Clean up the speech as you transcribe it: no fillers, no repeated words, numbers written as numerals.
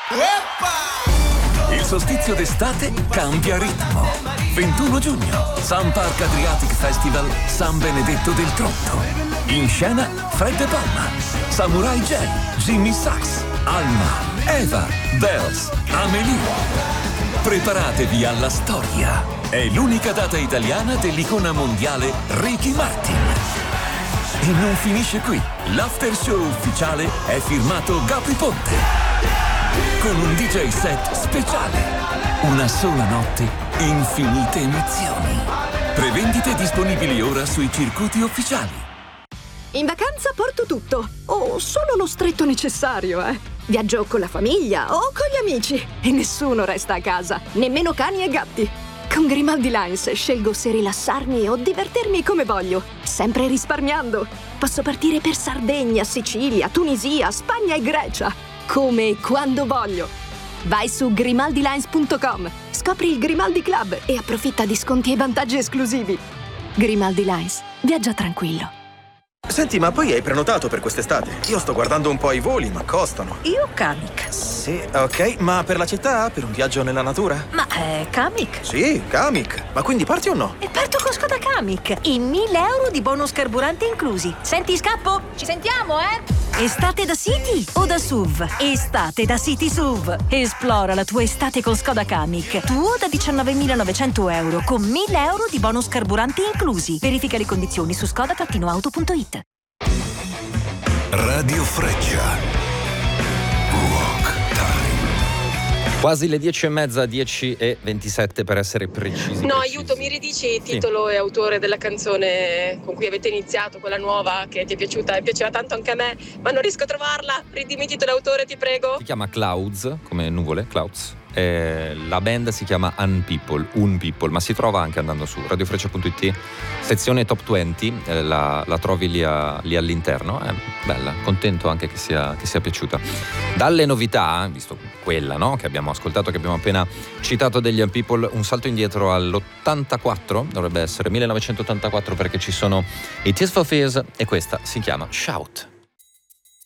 Il solstizio d'estate cambia ritmo. 21 giugno, Sun Park Adriatic Festival San Benedetto del Tronto. In scena Fred De Palma, Samurai J, Jimmy Sachs, Alma, Eva, Bells, Amelie. Preparatevi alla storia. È l'unica data italiana dell'icona mondiale Ricky Martin. E non finisce qui. L'after show ufficiale è firmato Gabri Ponte. Con un DJ set speciale. Una sola notte, infinite emozioni. Prevendite disponibili ora sui circuiti ufficiali. In vacanza porto tutto, o solo lo stretto necessario, Viaggio con la famiglia o con gli amici e nessuno resta a casa, nemmeno cani e gatti. Con Grimaldi Lines scelgo se rilassarmi o divertirmi come voglio, sempre risparmiando. Posso partire per Sardegna, Sicilia, Tunisia, Spagna e Grecia, come e quando voglio. Vai su grimaldilines.com, scopri il Grimaldi Club e approfitta di sconti e vantaggi esclusivi. Grimaldi Lines, viaggia tranquillo. Senti, ma poi hai prenotato per quest'estate? Io sto guardando un po' i voli, ma costano. Io Kamiq. Sì, ok, ma per la città? Per un viaggio nella natura? Ma Kamiq? Sì, Kamiq. Ma quindi parti o no? E parto con Skoda Kamiq. E 1.000 euro di bonus carburante inclusi. Senti, scappo? Ci sentiamo, Estate da City o da SUV? Estate da City SUV. Esplora la tua estate con Skoda Kamiq. Tuo da 19.900 euro con 1.000 euro di bonus carburanti inclusi. Verifica le condizioni su skoda-auto.it. Radio Freccia. Rock Time. Quasi le 10:30, 10:27 per essere precisi. No, aiuto, mi ridici titolo e autore della canzone con cui avete iniziato, quella nuova che ti è piaciuta e piaceva tanto anche a me, ma non riesco a trovarla. Ridimmi titolo e autore, ti prego. Si chiama Clouds, come nuvole, Clouds. La band si chiama Unpeople, ma si trova anche andando su radiofreccia.it, sezione Top 20, la trovi lì all'interno. È bella, contento anche che sia piaciuta. Dalle novità, visto quella, no, che abbiamo ascoltato, che abbiamo appena citato degli Unpeople, un salto indietro all'84, dovrebbe essere 1984, perché ci sono i Tears for Fears e questa si chiama Shout.